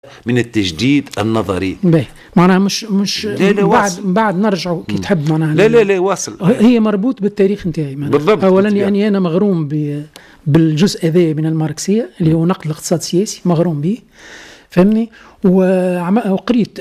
من التجديد النظري. باهي معناها مش بعد نرجعوا كي تحب معناها. لا واصل. هي مربوط بالتاريخ نتاعي بالضبط. اولا يعني انا مغروم بالجزء هذا من الماركسيه اللي هو نقد الاقتصاد السياسي، مغروم به فهمني. وقريت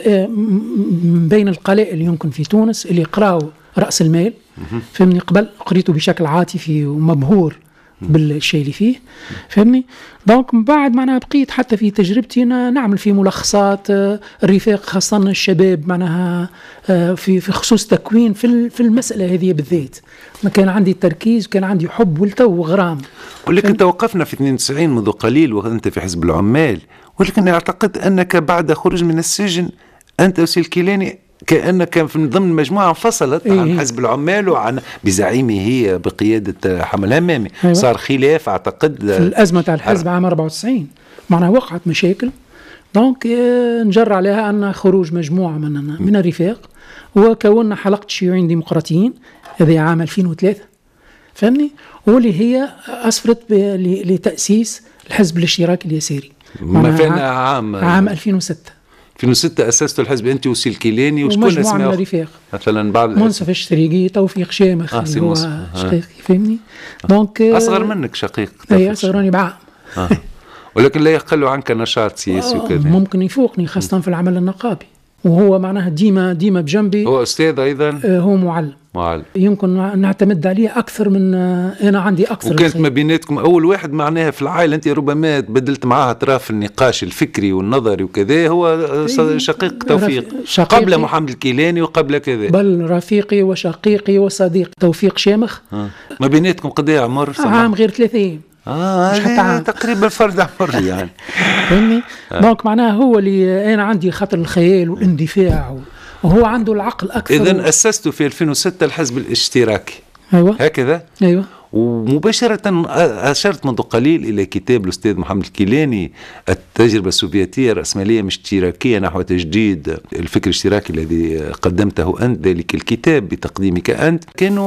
من بين القلائل اللي يمكن في تونس اللي قراوا رأس المال فهمني، قبل قريته بشكل عاطفي ومبهور بالشيء اللي فيه فهمني. دونك من بعد معناها بقيت حتى في تجربتي نعمل في ملخصات الرفاق خاصة الشباب معناها في خصوص تكوين في المسألة هذه بالذات. ما كان عندي تركيز، كان عندي حب والتو وغرام. ولكن توقفنا في 92 منذ قليل وأنت في حزب العمال، ولكن أعتقد أنك بعد خروج من السجن أنت وسيل كيلاني كأنك في ضمن مجموعة انفصلت عن حزب العمال وعن بزعيمه بقيادة حمل همامي. أيوة. صار خلاف أعتقد في الأزمة تاع الحزب عام 94 معناها وقعت مشاكل، دونك نجر عليها أن خروج مجموعة من الرفاق وكونا حلقة الشيوعيين الديمقراطيين هذه عام 2003 فهمني، واللي هي أسفرت لتأسيس الحزب الاشتراكي اليساري. ما فينا عام 2006 أسست الحزب أنت وسيل كيلاني وشكون مجموعة من الرفاق مثلا بعض منصف الشريقي، توفيق شامخ اللي هو شقيقي فهمني. دونك أصغر منك شقيق. أي أصغرني بعام. ولكن لا يقل عنك نشاط سياسي وكذا. ممكن يفوقني خاصة في العمل النقابي، وهو معناها ديما بجنبي. هو أستاذ أيضا. هو معلم. يمكن نعتمد عليه أكثر من أنا عندي أكثر. وكانت ما بيناتكم أول واحد معناها في العائلة أنت ربما بدلت معاه أطراف النقاش الفكري والنظري وكذا، هو شقيق توفيق قبل محمد الكيلاني وقبل كذا. بل رفيقي وشقيقي وصديق توفيق شامخ. ما بيناتكم قد عمر؟ عام غير 30. مش حتى عام تقريبا فرد عمر يعني. فهمني. دونك معناها هو اللي أنا عندي خطر الخيال والاندفاع وهو عنده العقل أكثر. إذن أسست في 2006 الحزب الاشتراكي. أيوة. هكذا. أيوة. ومباشرة أشرت منذ قليل إلى كتاب الأستاذ محمد الكيلاني التجربة السوفيتية الرأسمالية مش اشتراكية نحو تجديد الفكر الاشتراكي الذي قدمته أنت. ذلك الكتاب بتقديمك أنت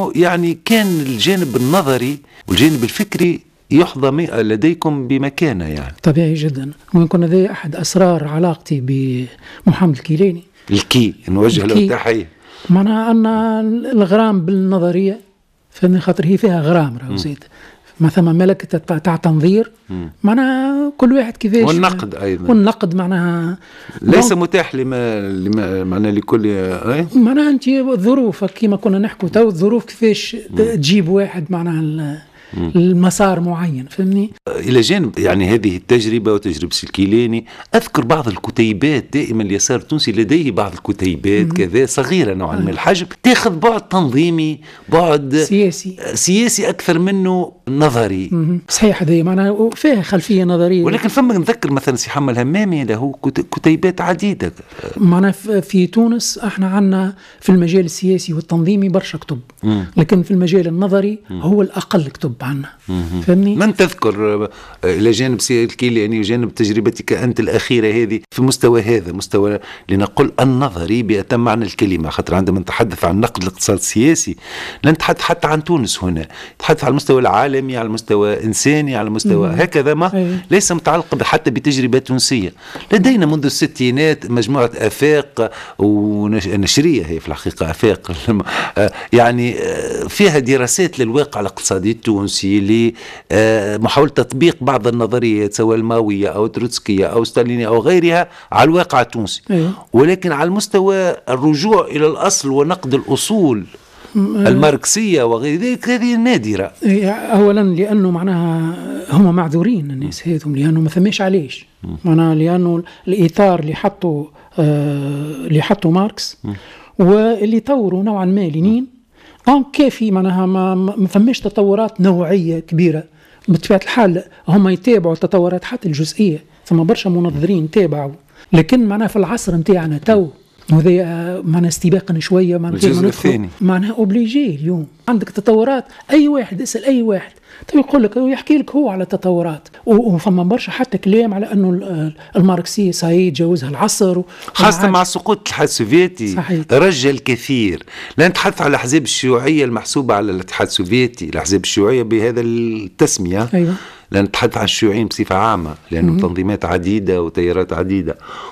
كان الجانب النظري والجانب الفكري يحظى لديكم بمكانة يعني. طبيعي جدا، ويكون هذا أحد أسرار علاقتي بمحمد الكيلاني. نوجه له التحية. معناها أن الغرام بالنظرية فمن خاطر هي فيها غرام راهو زيد ما ثم ملكة تاع تنظير معناها كل واحد كيفاش. والنقد أيضا. والنقد معناها ليس متاح لما معناها لكل معناها أنت ظروفك كما كنا نحكوا تو الظروف كيفاش تجيب واحد معناها المسار معين فهمني. إلى جانب هذه التجربة وتجربة الكيلاني أذكر بعض الكتيبات دائما اليسار التونسي لديه بعض الكتيبات كذا صغيرة نوعا من الحجم تأخذ بعد تنظيمي بعد سياسي أكثر منه نظري. صحيح هذه معناها فيها خلفية نظرية. ولكن فما نذكر مثلا سي حمل همامي له كتيبات عديدة. معناها في تونس احنا عندنا في المجال السياسي والتنظيمي برشا كتب، لكن في المجال النظري هو الأقل كتب عنا فهمني. من تذكر إلى جانب سي الكيلاني وجانب تجربتك أنت الأخيرة هذه في مستوى هذا مستوى لنقول النظري بأتم معنى الكلمة، خاطر عندما نتحدث عن نقد الاقتصاد السياسي لا نتحدث حتى عن تونس هنا، نتحدث على المستوى العالمي على المستوى إنساني على المستوى هكذا ما ليس متعلق حتى بتجربة تونسية. لدينا منذ الستينات مجموعة آفاق ونشرية هي في الحقيقة آفاق فيها دراسات للواقع الاقتصادي التونسي لمحاولة تطبيق بعض النظريات سواء الماوية أو تروتسكية أو ستالينية أو غيرها على الواقع التونسي. ولكن على المستوى الرجوع إلى الأصل ونقد الأصول الماركسية وغير ذلك هذه نادرة. أولا لأنه معناها هم معذورين الناس هذهم لأنه ما ثماش علاش معناها لأنه الإطار اللي حطوا ماركس واللي طوروا نوعا ما لينين كافي معناها ما فماش تطورات نوعية كبيرة. بطبيعة الحال هم يتابعوا التطورات حتى الجزئية، ثم برشا منظرين تابعوا، لكن معناها في العصر نتاعنا تو وهذا معناها استباقا شوية معناها أوبليجي. اليوم عندك تطورات أي واحد اسأل أي واحد يقول لك ويحكي لك هو على التطورات وفما برشا حتى كلام على أنه الماركسية سعيد جوزها العصر خاصة مع سقوط الاتحاد السوفيتي. رجع الكثير. لا نتحدث على الأحزاب الشيوعية المحسوبة على الاتحاد السوفيتي، الأحزاب الشيوعية بهذا التسمية. لا نتحدث عن الشيوعيين بصفة عامة، لأنهم تنظيمات عديدة وتيارات عديدة.